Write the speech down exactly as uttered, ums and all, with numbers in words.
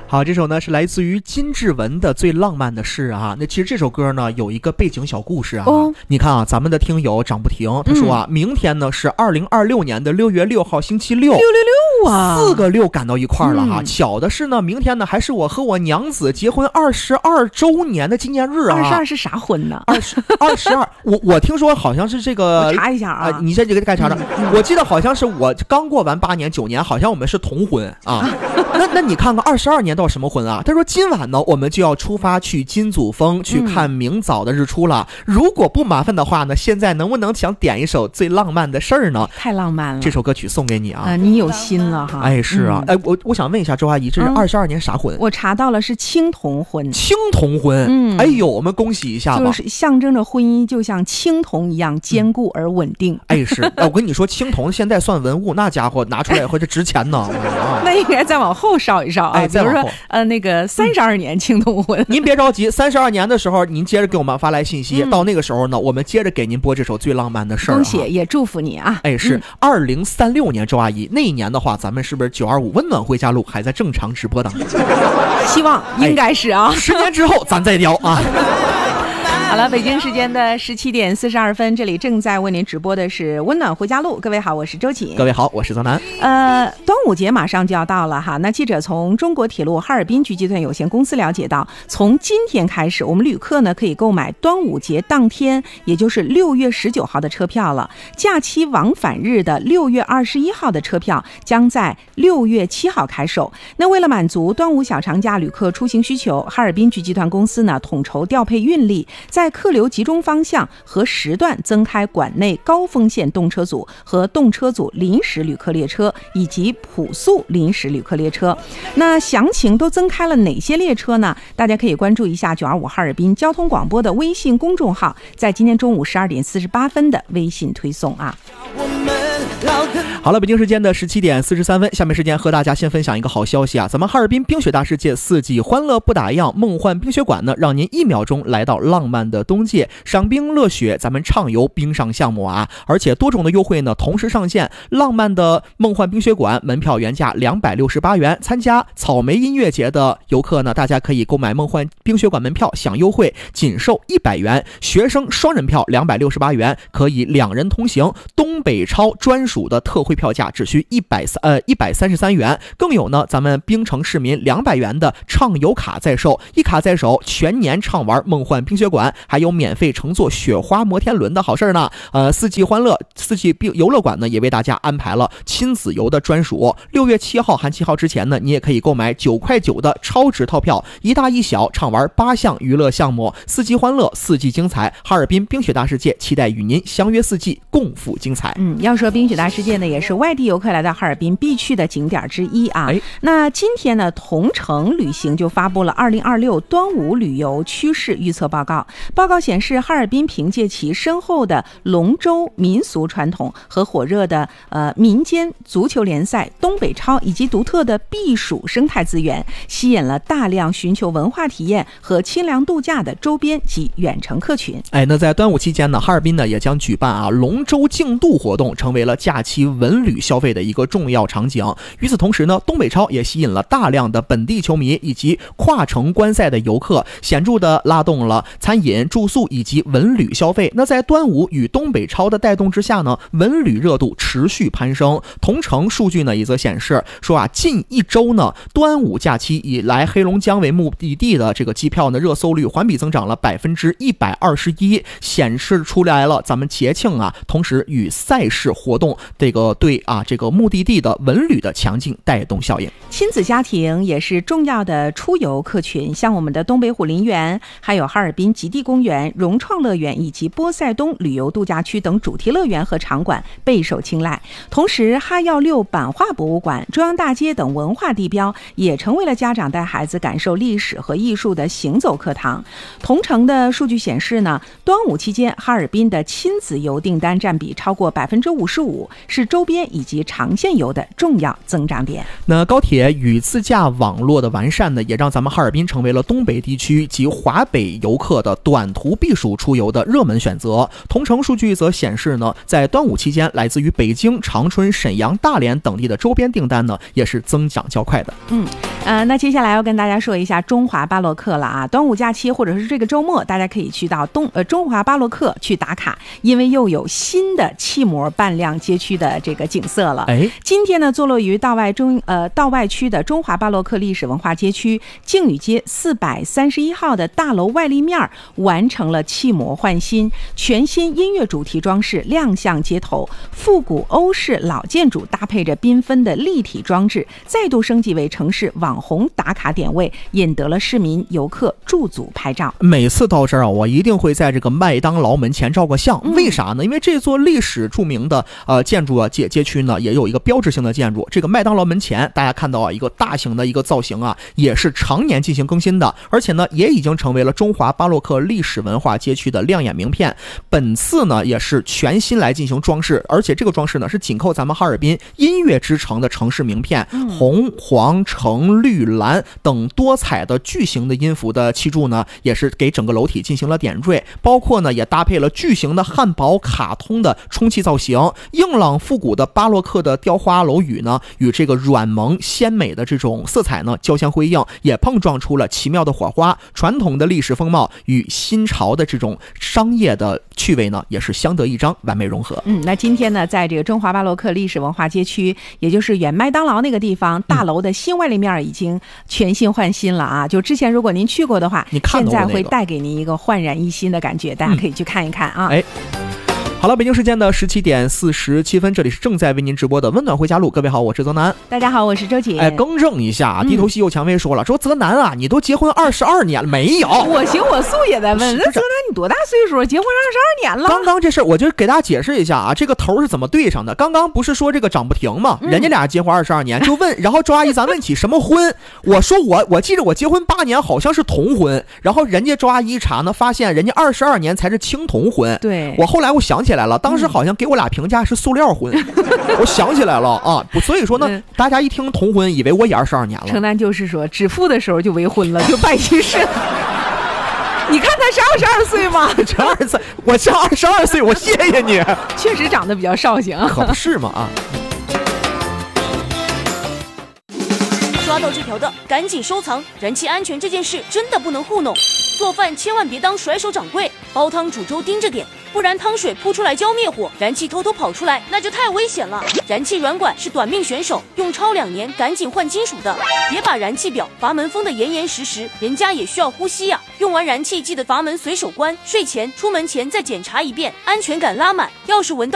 好，这首呢是来自于金志文的《最浪漫的事》啊。那其实这首歌呢有一个背景小故事啊。哦、你看啊，咱们的听友张不停他说啊，嗯、明天呢是二零二六年的六月六号星期六，六六六啊， 四个六赶到一块儿了哈、啊嗯。巧的是呢，明天呢还是我和我娘子结婚二十二周年的纪念日啊。 二十二是啥婚呢？ 二十二十二，我我听说好像是这个， 我查一下啊。 呃、你先这个该查查、嗯。我记得好像是我刚过完八年九年，好像我们是同婚啊。那那你看看二十二年到什么婚啊？他说今晚呢我们就要出发去金祖峰去看明早的日出了、嗯、如果不麻烦的话呢，现在能不能想点一首最浪漫的事儿呢？ 太浪漫了， 这首歌曲送给你啊、 呃、你有心了哈。 哎是啊、嗯、哎我我想问一下周阿姨，这是二十二年啥婚、嗯、 我查到了是青铜婚。 青铜婚，嗯，哎呦我们恭喜一下吧， 就是象征着婚姻就像青铜一样坚固而稳定、嗯、 哎是哎我跟你说青铜现在算文物，那家伙拿出来以后这值钱呢、啊、 那应该再往后烧一烧啊， 哎， 比如说呃那个三十二年青铜婚、嗯、 您别着急，三十二年的时候您接着给我们发来信息、嗯、到那个时候呢我们接着给您播这首最浪漫的事儿、啊、 恭喜也祝福你啊。 哎是二零三六年周阿姨那一年的话，咱们是不是九二五温暖回家路还在正常直播当中？ 希望应该是啊、 哎、十年之后咱再聊啊。 好了，北京时间的十七点四十二分，这里正在为您直播的是温暖回家路。各位好，我是周瑾。 各位好，我是泽南。 呃，端午节马上就要到了哈。那记者从中国铁路哈尔滨局集团有限公司了解到，从今天开始，我们旅客呢可以购买端午节当天，也就是六月十九号的车票了。假期往返日的六月二十一号的车票将在六月七号开售。那为了满足端午小长假旅客出行需求，哈尔滨局集团公司呢统筹调配运力，在客流集中方向和时段增开管内高风险动车组和动车组临时旅客列车以及普速临时旅客列车。那详情都增开了哪些列车呢？大家可以关注一下九二五哈尔滨交通广播的微信公众号，在今天中午十二点四十八分的微信推送啊。 好了，北京时间的十七点四十三分，下面时间和大家先分享一个好消息啊！咱们哈尔滨冰雪大世界四季欢乐不打烊梦幻冰雪馆呢，让您一秒钟来到浪漫的冬季，赏冰乐雪，咱们畅游冰上项目啊！而且多种的优惠呢同时上线，浪漫的梦幻冰雪馆门票原价两百六十八元，参加草莓音乐节的游客呢，大家可以购买梦幻冰雪馆门票享优惠，仅售一百元，学生双人票两百六十八元，可以两人同行，东北超专属的特惠票价只需一百呃一百三十三元，更有呢咱们冰城市民两百元的畅游卡在售，一卡在手，全年畅玩梦幻冰雪馆，还有免费乘坐雪花摩天轮的好事呢。呃，四季欢乐四季冰游乐馆呢也为大家安排了亲子游的专属，六月七号含七号之前呢，你也可以购买九块九的超值套票，一大一小畅玩八项娱乐项目，四季欢乐，四季精彩，哈尔滨冰雪大世界期待与您相约四季，共赴精彩。 嗯，要说冰雪大世界呢，也是外地游客来到哈尔滨必去的景点之一啊。哎、那今天呢，同程旅行就发布了二零二六端午旅游趋势预测报告。报告显示，哈尔滨凭借其深厚的龙舟民俗传统和火热的呃民间足球联赛、东北超以及独特的避暑生态资源，吸引了大量寻求文化体验和清凉度假的周边及远程客群。 哎，那在端午期间呢，哈尔滨呢也将举办啊龙舟竞渡活动，成为了假期文旅消费的一个重要场景。与此同时呢，东北超也吸引了大量的本地球迷以及跨城观赛的游客，显著的拉动了餐饮、住宿以及文旅消费。那在端午与东北超的带动之下呢，文旅热度持续攀升。同城数据呢也则显示说啊，近一周呢，端午假期以来黑龙江为目的地的这个机票呢热搜率环比增长了百分之一百二十一，显示出来了咱们节庆啊，同时与赛事活动这个对啊这个目的地的文旅的强劲带动效应。 亲子家庭也是重要的出游客群，像我们的东北虎林园，还有哈尔滨极地公园、融创乐园以及波塞冬旅游度假区等主题乐园和场馆备受青睐。同时，哈药六版画博物馆、中央大街等文化地标也成为了家长带孩子感受历史和艺术的行走课堂。同城的数据显示呢，端午期间哈尔滨的亲子游订单占比超过百分之五十五，是周边边以及长线游的重要增长点。 那高铁与自驾网络的完善呢，也让咱们哈尔滨成为了东北地区及华北游客的短途避暑出游的热门选择。同城数据则显示呢，在端午期间，来自于北京、长春、沈阳、大连等地的周边订单呢，也是增长较快的。 嗯，呃，那接下来要跟大家说一下中华巴洛克了啊。端午假期或者是这个周末，大家可以去到东呃中华巴洛克去打卡，因为又有新的气膜扮亮街区的这个景色了。 哎， 今天呢，坐落于道外中呃道外区的中华巴洛克历史文化街区靖宇街四百三十一号的大楼外立面完成了气膜换新，全新音乐主题装饰亮相街头，复古欧式老建筑搭配着缤纷的立体装置，再度升级为城市网红打卡点位，引得了市民游客驻足拍照。 每次到这儿啊，我一定会在这个麦当劳门前照个相。 嗯、 为啥呢？因为这座历史著名的呃建筑啊街街区呢，也有一个标志性的建筑。这个麦当劳门前，大家看到啊，一个大型的一个造型啊，也是常年进行更新的，而且呢，也已经成为了中华巴洛克历史文化街区的亮眼名片。本次呢，也是全新来进行装饰，而且这个装饰呢，是紧扣咱们哈尔滨音乐之城的城市名片， 嗯、 红、黄、橙、绿、蓝等多彩的巨型的音符的砌筑呢，也是给整个楼体进行了点缀，包括呢，也搭配了巨型的汉堡卡通的充气造型，硬朗复古的巴洛克的雕花楼宇呢，与这个软萌鲜美的这种色彩呢交相辉映，也碰撞出了奇妙的火花。传统的历史风貌与新潮的这种商业的趣味呢，也是相得益彰，完美融合。 嗯，那今天呢，在这个中华巴洛克历史文化街区，也就是远麦当劳那个地方，大楼的新外立面已经全新换新了啊！就之前如果您去过的话， 你看到过那个， 现在会带给您一个焕然一新的感觉，大家可以去看一看啊。 哎。好了，北京时间的十七点四十七分，这里是正在为您直播的温暖回家路。各位好，我是泽南。 大家好，我是周姐。 哎，更正一下，低头西柚蔷薇说了，说泽南啊，你都结婚二十二年了没有？ 我行我素也在问，那泽南你多大岁数？结婚二十二年了？ 刚刚这事儿，我就给大家解释一下啊，这个头是怎么对上的。刚刚不是说这个涨不停吗？人家俩结婚二十二年，就问，然后周阿姨咱问起什么婚，我说我我记着我结婚八年好像是同婚，然后人家周阿姨一查呢，发现人家二十二年才是青铜婚。 对， 我后来我想起来了，当时好像给我俩评价是塑料婚，我想起来了啊，所以说呢，大家一听同婚，以为我也二十二年了。 城南就是说，指腹的时候就为婚了，就办喜事。你看他是二十二岁吗？ 这二十岁，我是二十二岁，我谢谢你。 确实长得比较绍兴， 可不是嘛啊！ 刷到这条的赶紧收藏，燃气安全这件事真的不能糊弄。做饭千万别当甩手掌柜，煲汤煮粥盯着点，不然汤水扑出来浇灭火，燃气偷偷跑出来，那就太危险了。燃气软管是短命选手，用超两年赶紧换金属的，别把燃气表阀门封得严严实实，人家也需要呼吸呀、啊。用完燃气记得阀门随手关，睡前出门前再检查一遍，安全感拉满。要是闻到